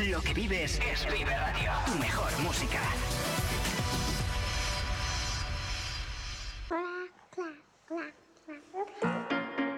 Lo que vives es Vive Radio. Tu mejor música.